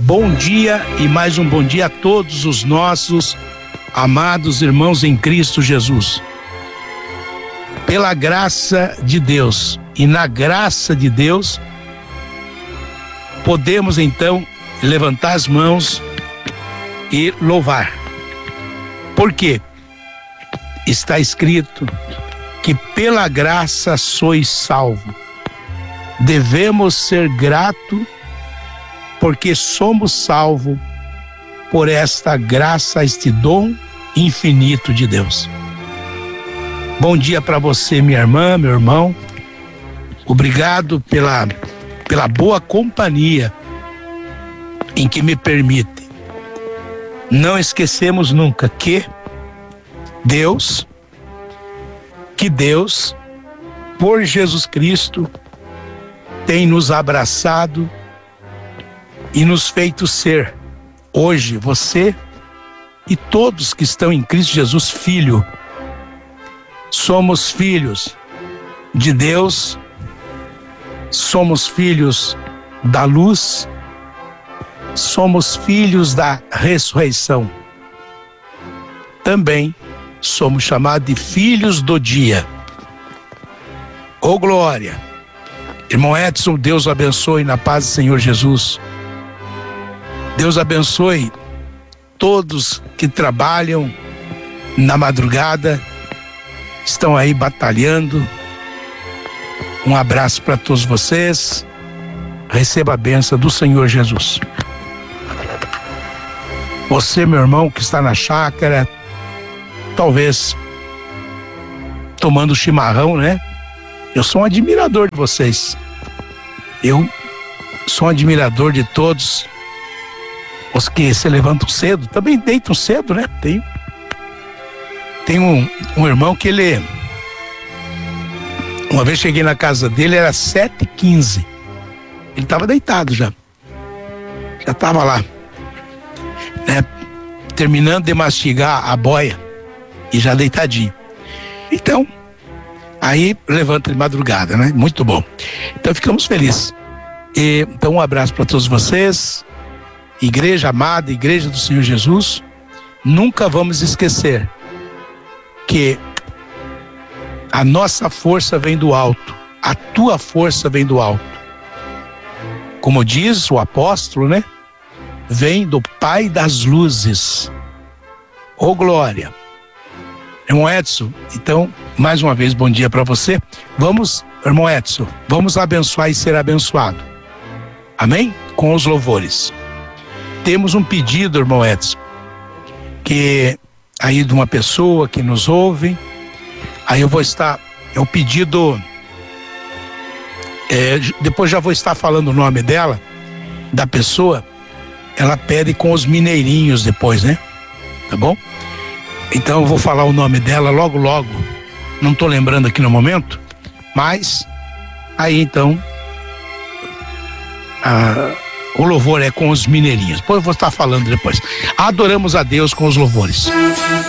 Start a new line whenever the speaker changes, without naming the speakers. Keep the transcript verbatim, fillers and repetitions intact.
Bom dia e mais um bom dia a todos os nossos amados irmãos em Cristo Jesus. Pela graça de Deus e na graça de Deus, podemos então levantar as mãos e louvar. Por quê? Está escrito que pela graça sois salvo. Devemos ser gratos porque somos salvos por esta graça, este dom infinito de Deus. Bom dia para você, minha irmã, meu irmão. Obrigado pela, pela boa companhia em que me permite. Não esquecemos nunca que Deus, que Deus, por Jesus Cristo, tem nos abraçado e nos feito ser, hoje, você e todos que estão em Cristo Jesus, filho. Somos filhos de Deus, somos filhos da luz, somos filhos da ressurreição. Também somos chamados de filhos do dia. Ô glória! Irmão Edson, Deus o abençoe na paz do Senhor Jesus. Deus abençoe todos que trabalham na madrugada, estão aí batalhando. Um abraço para todos vocês. Receba a bênção do Senhor Jesus. Você, meu irmão, que está na chácara, talvez tomando chimarrão, né? Eu sou um admirador de vocês. Eu sou um admirador de todos os que se levantam cedo, também deitam cedo, né? Tem, tem um, um irmão que ele... Uma vez cheguei na casa dele, era sete e quinze. Ele estava deitado já. Já estava lá, né? Terminando de mastigar a boia e já deitadinho. Então, aí levanta de madrugada, né? Muito bom. Então ficamos felizes. E, então um abraço para todos vocês. Igreja amada, Igreja do Senhor Jesus. Nunca vamos esquecer que a nossa força vem do alto. A tua força vem do alto. Como diz o apóstolo, né? Vem do Pai das luzes. Ô glória! Irmão Edson, então, mais uma vez, bom dia para você. Vamos, irmão Edson, vamos abençoar e ser abençoado. Amém? Com os louvores. Temos um pedido, irmão Edson, que aí de uma pessoa que nos ouve. Aí eu vou estar, é o pedido, é, depois já vou estar falando o nome dela, da pessoa. Ela pede com os mineirinhos depois, né? Tá bom? Então eu vou falar o nome dela logo, logo. Não estou lembrando aqui no momento, mas aí então a, o louvor é com os mineirinhos. Depois eu vou estar falando depois. Adoramos a Deus com os louvores.